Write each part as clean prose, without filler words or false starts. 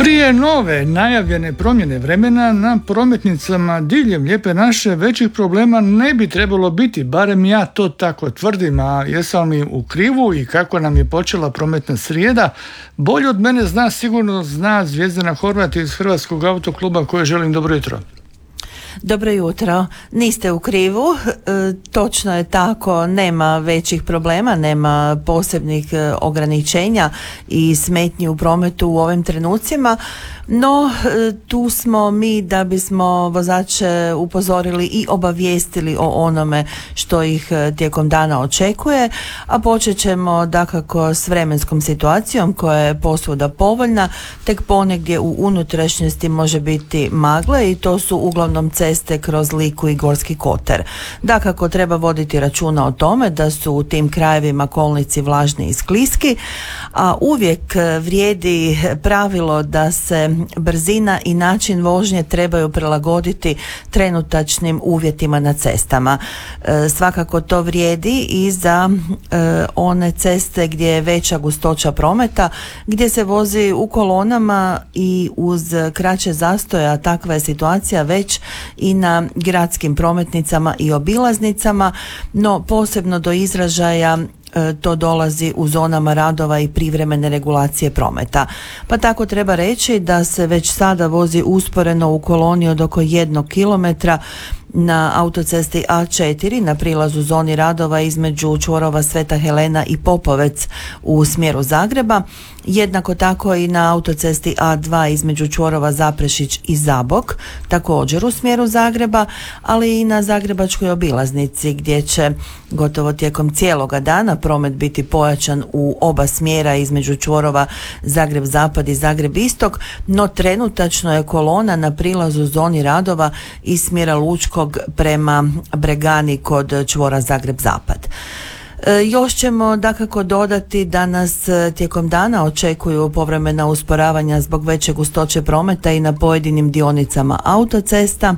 Prije nove najavljene promjene vremena na prometnicama diljem Lijepe naše većih problema ne bi trebalo biti, barem ja to tako tvrdim, a jesam li u krivu i kako nam je počela prometna srijeda, bolje od mene sigurno zna Zvjezdana Horvat iz Hrvatskog autokluba kojoj želim dobro jutro. Dobro jutro, niste u krivu, točno je tako, nema većih problema, nema posebnih ograničenja i smetnji u prometu u ovim trenucima, no tu smo mi da bismo vozače upozorili i obavijestili o onome što ih tijekom dana očekuje, a počet ćemo dakako s vremenskom situacijom koja je posvuda povoljna, tek ponegdje u unutrašnjosti može biti magle i to su uglavnom ceste kroz Liku i Gorski kotar. Dakako treba voditi računa o tome da su u tim krajevima kolnici vlažni i skliski, a uvijek vrijedi pravilo da se brzina i način vožnje trebaju prilagoditi trenutačnim uvjetima na cestama. Svakako to vrijedi i za one ceste gdje je veća gustoća prometa, gdje se vozi u kolonama i uz kraće zastoje, a takva je situacija već i na gradskim prometnicama i obilaznicama, no posebno do izražaja to dolazi u zonama radova i privremene regulacije prometa. Pa tako treba reći da se već sada vozi usporeno u koloni od oko 1 kilometra na autocesti A4 na prilazu zoni radova između čvorova Sveta Helena i Popovec u smjeru Zagreba, jednako tako i na autocesti A2 između čvorova Zaprešić i Zabok, također u smjeru Zagreba, ali i na zagrebačkoj obilaznici gdje će gotovo tijekom cijeloga dana promet biti pojačan u oba smjera između čvorova Zagreb Zapad i Zagreb Istok, no trenutačno je kolona na prilazu zoni radova iz smjera Lučkog prema Bregani kod čvora Zagreb Zapad. Još ćemo dakako dodati da nas tijekom dana očekuju povremena usporavanja zbog veće gustoće prometa i na pojedinim dionicama autocesta.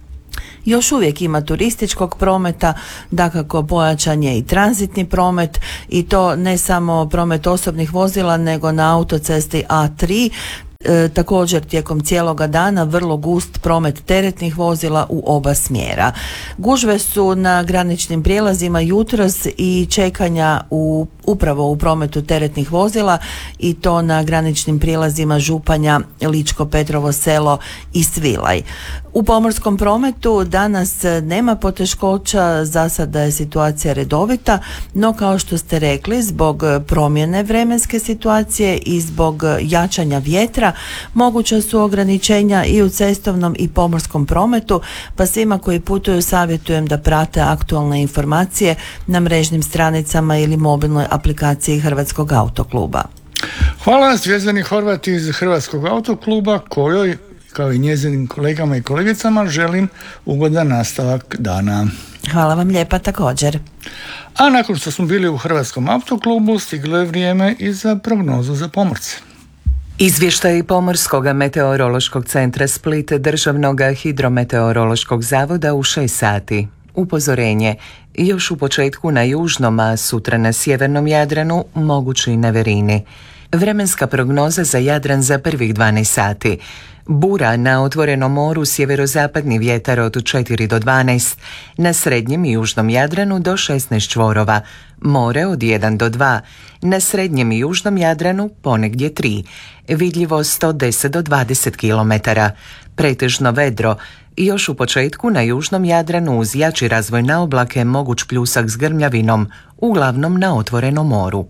Još uvijek ima turističkog prometa, dakako pojačan je i tranzitni promet i to ne samo promet osobnih vozila nego na autocesti A3. Također tijekom cijeloga dana vrlo gust promet teretnih vozila u oba smjera. Gužve su na graničnim prijelazima jutros i čekanja upravo u prometu teretnih vozila i to na graničnim prijelazima Županja, Ličko Petrovo Selo i Svilaj. U pomorskom prometu danas nema poteškoća, za sada je situacija redovita, no kao što ste rekli, zbog promjene vremenske situacije i zbog jačanja vjetra moguća su ograničenja i u cestovnom i pomorskom prometu, pa svima koji putuju savjetujem da prate aktualne informacije na mrežnim stranicama ili mobilnoj aplikaciji Hrvatskog autokluba. Hvala Zvjezdani Horvat iz Hrvatskog autokluba kojoj, kao i njezinim kolegama i kolegicama, želim ugodan nastavak dana. Hvala vam lijepa također. A nakon što smo bili u Hrvatskom autoklubu, stiglo je vrijeme i za prognozu za pomorce. Izvještaj Pomorskog meteorološkog centra Split Državnog hidrometeorološkog zavoda u 6 sati. Upozorenje. Još u početku na južnom, a sutra na sjevernom Jadranu mogući neverini. Vremenska prognoza za Jadran za prvih 12 sati. Bura na otvorenom moru, sjeverozapadni vjetar od 4 do 12, na srednjem i južnom Jadranu do 16 čvorova, more od 1 do 2, na srednjem i južnom Jadranu ponegdje 3, vidljivost od 10 do 20 km, pretežno vedro, i još u početku na južnom Jadranu uz jači razvoj na oblake moguć pljusak s grmljavinom, uglavnom na otvorenom moru.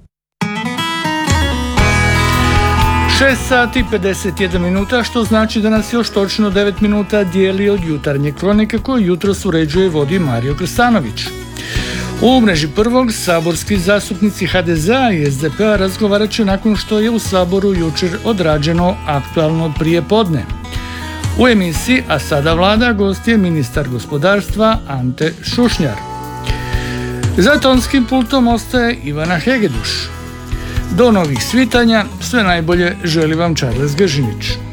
6 sati 51 minuta, što znači da nas još točno 9 minuta dijeli od jutarnje kronike koju jutros uređuje i vodi Mario Krstanović. U mreži prvog saborski zastupnici HDZ-a i SDP-a razgovarat će nakon što je u Saboru jučer odrađeno aktualno prijepodne. U emisiji A sada Vlada gost je ministar gospodarstva Ante Šušnjar. Za tonskim pultom ostaje Ivana Hegeduš. Do novih svitanja, sve najbolje želi vam Charles Gežinić.